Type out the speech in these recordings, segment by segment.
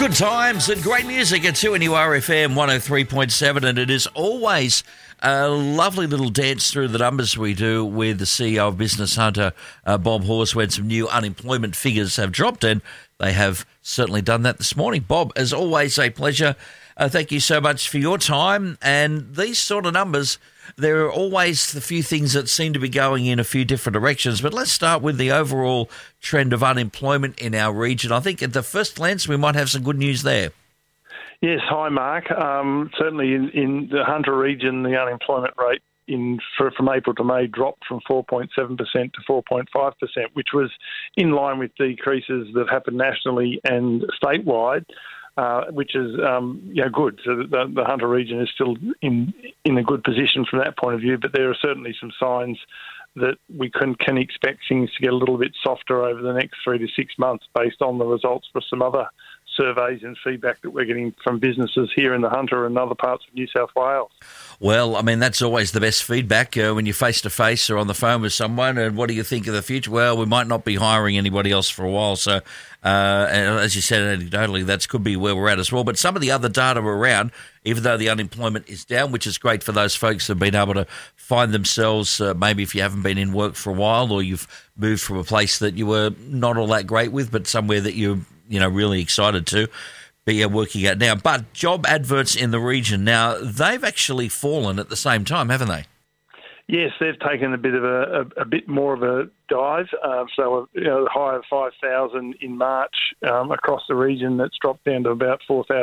Good times and great music at 2NURFM 103.7, and it is always a lovely little dance through the numbers we do with the CEO of Business Hunter, Bob Horse, when some new unemployment figures have dropped, and they have certainly done that this morning. Bob, as always, a pleasure. Thank you so much for your time. And these sort of numbers, there are always a few things that seem to be going in a few different directions. But let's start with the overall trend of unemployment in our region. I think at the first glance, we might have some good news there. Yes, hi, Mark. Certainly in the Hunter region, the unemployment rate from April to May dropped from 4.7% to 4.5%, which was in line with decreases that happened nationally and statewide. Which is good. So the Hunter region is still in a good position from that point of view, but there are certainly some signs that we can expect things to get a little bit softer over the next 3 to 6 months based on the results for some other surveys and feedback that we're getting from businesses here in the Hunter and other parts of New South Wales. Well, I mean, that's always the best feedback when you're face-to-face or on the phone with someone. And what do you think of the future? Well, we might not be hiring anybody else for a while. So, as you said anecdotally, that could be where we're at as well. But some of the other data around, even though the unemployment is down, which is great for those folks who have been able to find themselves, maybe if you haven't been in work for a while or you've moved from a place that you were not all that great with, but somewhere that you're really excited to be working at now. But job adverts in the region now, they've actually fallen at the same time, haven't they? Yes, they've taken a bit more of a dive. So a high of 5,000 in March across the region. That's dropped down to about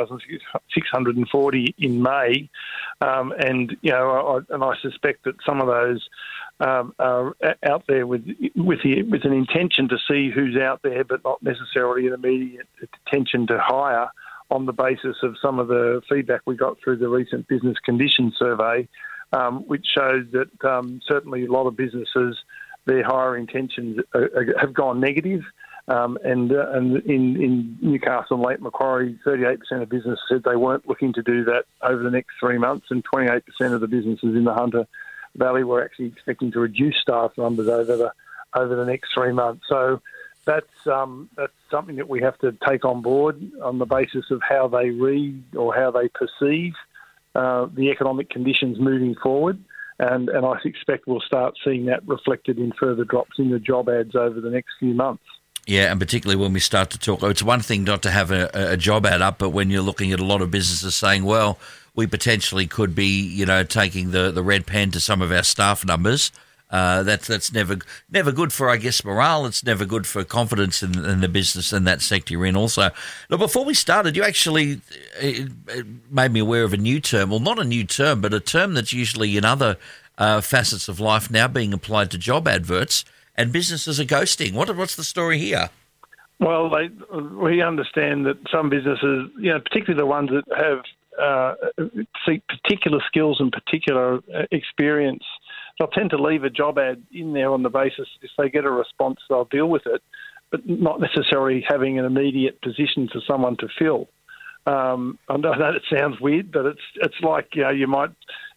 4,640 in May. And I suspect that some of those are out there with an intention to see who's out there, but not necessarily an immediate intention to hire, on the basis of some of the feedback we got through the recent business conditions survey, which shows that certainly a lot of businesses, their hiring intentions have gone negative. And in Newcastle and Lake Macquarie, 38% of businesses said they weren't looking to do that over the next 3 months, and 28% of the businesses in the Hunter Valley were actually expecting to reduce staff numbers over the next 3 months. So that's something that we have to take on board on the basis of how they read or how they perceive the economic conditions moving forward. And I expect we'll start seeing that reflected in further drops in the job ads over the next few months. Yeah, and particularly when we start to talk, it's one thing not to have a job ad up, but when you're looking at a lot of businesses saying, well, we potentially could be, taking the red pen to some of our staff numbers. That's never good for, I guess, morale. It's never good for confidence in the business and that sector you're in also. Now, before we started, you actually made me aware of a new term. Well, not a new term, but a term that's usually in other facets of life now being applied to job adverts, and businesses are ghosting. What's the story here? Well, we understand that some businesses, particularly the ones that have seek particular skills and particular experience, they'll tend to leave a job ad in there on the basis if they get a response, they'll deal with it, but not necessarily having an immediate position for someone to fill. I know it sounds weird, but it's like you might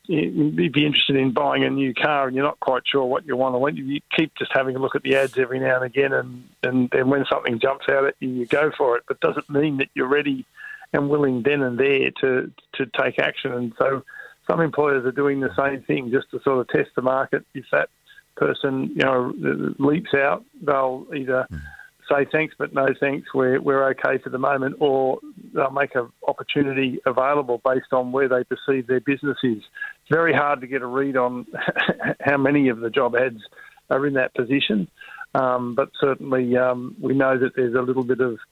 be interested in buying a new car and you're not quite sure what you want. You keep just having a look at the ads every now and again, and when something jumps out at you, you go for it. But doesn't mean that you're ready and willing then and there to take action. And so some employers are doing the same thing just to sort of test the market. If that person, leaps out, they'll either say thanks but no thanks, we're okay for the moment, or they'll make an opportunity available based on where they perceive their business is. It's very hard to get a read on how many of the job ads are in that position, but certainly we know that there's a little bit of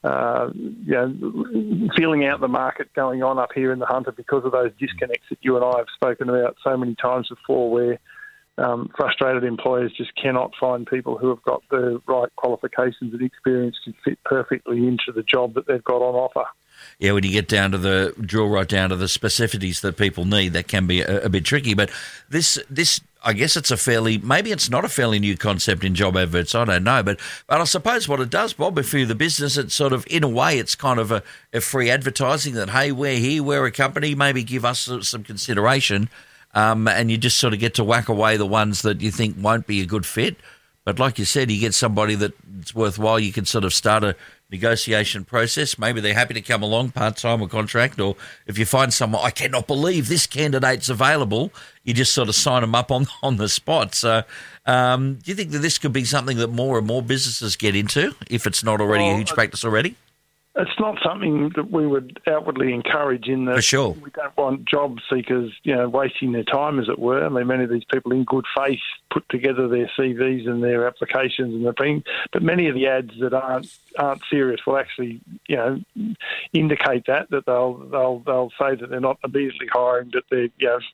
feeling out the market going on up here in the Hunter because of those disconnects that you and I have spoken about so many times before, where frustrated employers just cannot find people who have got the right qualifications and experience to fit perfectly into the job that they've got on offer. Yeah, when you get drill right down to the specificities that people need, that can be a bit tricky. But this, I guess maybe it's not a fairly new concept in job adverts, I don't know. But I suppose what it does, Bob, if you're the business, it's sort of, in a way, it's kind of a free advertising that, hey, we're here, we're a company, maybe give us some consideration. And you just sort of get to whack away the ones that you think won't be a good fit. But like you said, you get somebody that's worthwhile, you can sort of start a negotiation process. Maybe they're happy to come along, part-time or contract, or if you find someone, I cannot believe this candidate's available, you just sort of sign them up on the spot. So do you think that this could be something that more and more businesses get into, if it's not already a huge practice already? It's not something that we would outwardly encourage in that. For sure. We don't want job seekers, wasting their time, as it were. I mean, many of these people in good faith put together their CVs and their applications and everything, but many of the ads that aren't serious will actually, indicate that they'll say that they're not immediately hiring, that they're,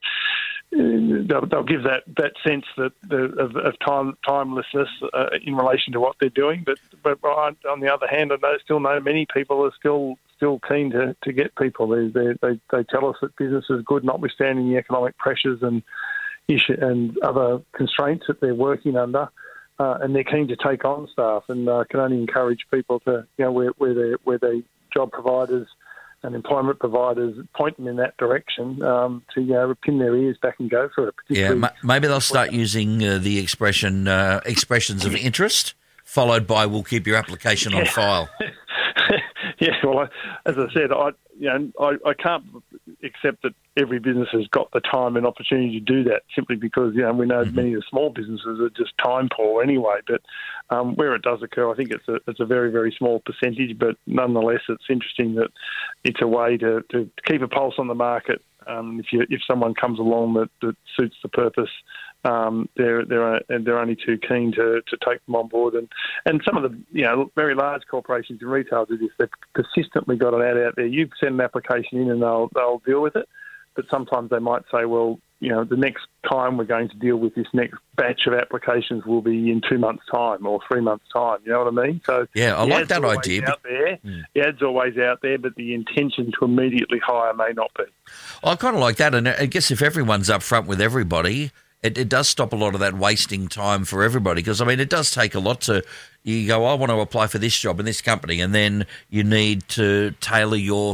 they'll give that sense that of timelessness in relation to what they're doing. But on the other hand, I still know many people are still keen to get people. They tell us that business is good, notwithstanding the economic pressures and other constraints that they're working under, and they're keen to take on staff. And can only encourage people to, where they job providers and employment providers point them in that direction, to pin their ears back and go for it. Yeah, maybe they'll start using the expressions of interest, followed by "we'll keep your application on file." Yeah, well, as I said, I can't accept that every business has got the time and opportunity to do that, simply because we know many of the small businesses are just time poor anyway. But where it does occur, I think it's a very, very small percentage. But nonetheless, it's interesting that it's a way to keep a pulse on the market. If someone comes along that suits the purpose, they're only too keen to take them on board. And some of the very large corporations and retail do this. They've persistently got an ad out there. You send an application in and they'll deal with it. But sometimes they might say, well, the next time we're going to deal with this next batch of applications will be in 2 months' time or 3 months' time. You know what I mean? So yeah, I like that idea. The ad's always out there, but the intention to immediately hire may not be. I kind of like that. And I guess if everyone's up front with everybody, it does stop a lot of that wasting time for everybody, because, it does take a lot to, you go, I want to apply for this job in this company, and then you need to tailor your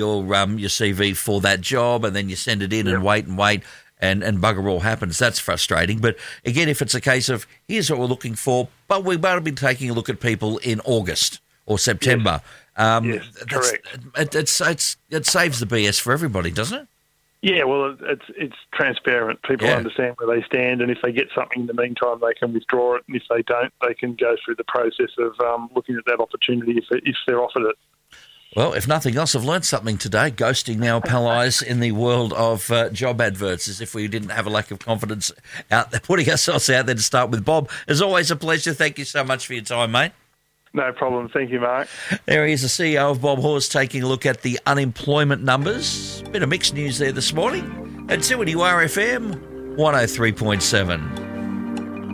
CV for that job, and then you send it in and wait, and bugger all happens. That's frustrating. But again, if it's a case of, here's what we're looking for, but we might have been taking a look at people in August or September. Yes, correct. It saves the BS for everybody, doesn't it? Yeah, well, it's transparent. People understand where they stand, and if they get something in the meantime, they can withdraw it, and if they don't, they can go through the process of looking at that opportunity if they're offered it. Well, if nothing else, I've learned something today. Ghosting now applies in the world of job adverts, as if we didn't have a lack of confidence out there, putting ourselves out there to start with. Bob, as always, a pleasure. Thank you so much for your time, mate. No problem. Thank you, Mark. There he is, the CEO of Bob Horse, taking a look at the unemployment numbers. Bit of mixed news there this morning. At 2NURFM 103.7.